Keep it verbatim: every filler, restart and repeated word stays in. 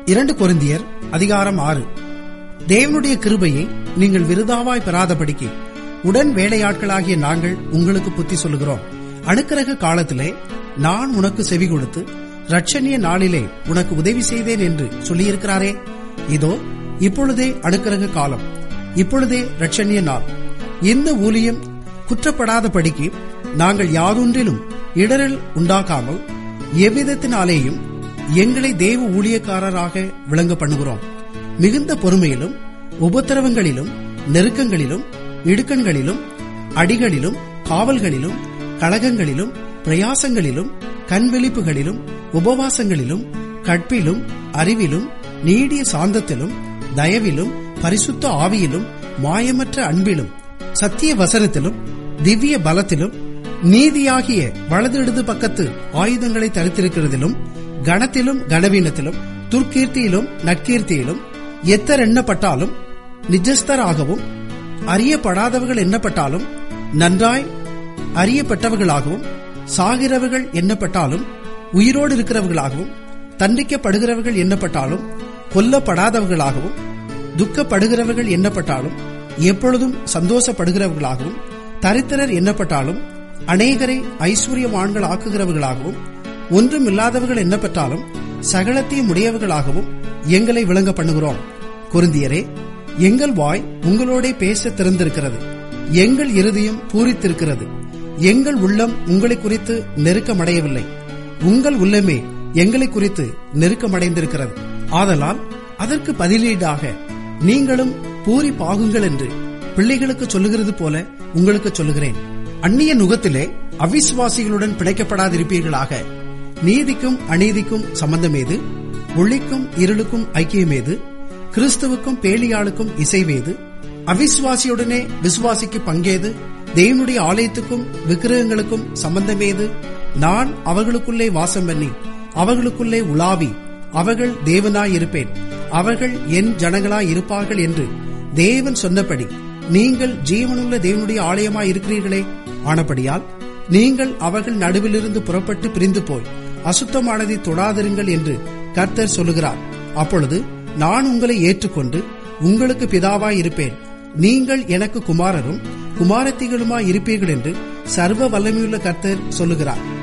இரண்டு கொரிந்தியர் அதிகாரம் ஆறு. தேவனுடைய கிருபையை நீங்கள் விருதாவாய் பெறாதபடிக்கு உடன் வேலையாட்களாகிய நாங்கள் உங்களுக்கு புத்தி சொல்லுகிறோம். அனுக்கிரக காலத்திலே நான் உனக்கு செவி கொடுத்து இரட்சணிய நாளிலே உனக்கு உதவி செய்தேன் என்று சொல்லியிருக்கிறாரே. இதோ இப்பொழுதே அனுக்கிரக காலம், இப்பொழுதே இரட்சணிய நாள். இந்த ஊழியம் குற்றப்படாதபடிக்கு நாங்கள் யாதொன்றிலும் இடரல் உண்டாக்காமல் எவ்விதத்தினாலேயும் எங்களை தேவ ஊழியக்காரராக விளங்க பண்ணுகிறோம். மிகுந்த பொறுமையிலும் உபத்திரவங்களிலும் நெருக்கங்களிலும் இடுக்கண்களிலும் அடிகளிலும் காவல்களிலும் கலகங்களிலும் பிரயாசங்களிலும் கண்விழிப்புகளிலும் உபவாசங்களிலும் கற்பிலும் அறிவிலும் நீடிய சாந்தத்திலும் தயவிலும் பரிசுத்த ஆவியிலும் மாயமற்ற அன்பிலும் சத்திய வசனத்திலும் திவ்ய பலத்திலும் நீதியாகிய வலது இடது பக்கத்து ஆயுதங்களை தரித்திருக்கிறதிலும் கனத்திலும் கனவீனத்திலும் துர்க்கீர்த்தியிலும் நற்கீர்த்தியிலும் எத்தர் எண்ணப்பட்டாலும் நிஜஸ்தராகவும் அறியப்படாதவர்கள் எண்ணப்பட்டாலும் நன்றாய் அறியப்பட்டவர்களாகவும் சாகிறவர்கள் எண்ணப்பட்டாலும் உயிரோடு இருக்கிறவர்களாகவும் தண்டிக்கப்படுகிறவர்கள் எண்ணப்பட்டாலும் கொல்லப்படாதவர்களாகவும் துக்கப்படுகிறவர்கள் எண்ணப்பட்டாலும் எப்பொழுதும் சந்தோஷப்படுகிறவர்களாகவும் தரித்திரர் எண்ணப்பட்டாலும் அநேகரை ஐஸ்வர்யவான்கள் ஆக்குகிறவர்களாகவும் ஒன்றும் இல்லாதவர்கள் எண்ணப்பட்டாலும் சகலத்தையும் உடையவர்களாகவும் எங்களை விளங்க பண்ணுகிறோம். கொரிந்தியரே, எங்கள் வாய் உங்களோட பேச திறந்திருக்கிறது, எங்கள் இருதயம் பூரித்திருக்கிறது, எங்கள் உள்ளம் உங்களை குறித்து நெருக்கமடையவில்லை, உங்கள் உள்ளமே எங்களை குறித்து நெருக்கமடைந்திருக்கிறது. ஆதலால் அதற்கு பதிலீடாக நீங்களும் பூரிப்பாகுங்கள் என்று பிள்ளைகளுக்கு சொல்லுகிறது போல உங்களுக்கு சொல்லுகிறேன். அந்நிய நுகத்திலே அவிசுவாசிகளுடன் பிணைக்கப்படாதிருப்பீர்களாக. நீதிக்கும் அநீதிக்கும் சம்பந்தமேது? ஒளிக்கும் இருளுக்கும் ஐக்கியமேது? கிறிஸ்துவுக்கும் பேலியாளுக்கும் இசைவேது? அவிசுவாசியுடனே விசுவாசிக்கு பங்கேது? தேவனுடைய ஆலயத்துக்கும் விக்கிரகங்களுக்கும் சம்பந்தமேது? நான் அவர்களுக்குள்ளே வாசம் பண்ணி அவர்களுக்குள்ளே உலாவி அவர்கள் தேவனாயிருப்பேன், அவர்கள் என் ஜனங்களாய் இருப்பார்கள் என்று தேவன் சொன்னபடி நீங்கள் ஜீவனுள்ள தேவனுடைய ஆலயமாய் இருக்கிறீர்களே. ஆனபடியால் நீங்கள் அவர்கள் நடுவிலிருந்து புறப்பட்டு பிரிந்து போய் அசுத்தமானதை தொடாதிருங்கள் என்று கர்த்தர் சொல்லுகிறார். அப்பொழுது நான் உங்களை ஏற்றுக்கொண்டு உங்களுக்கு பிதாவாய் இருப்பேன், நீங்கள் எனக்கு குமாரரும் குமாரத்திகளுமாய் இருப்பீர்கள் என்று சர்வ வல்லமையுள்ள கர்த்தர் சொல்லுகிறார்.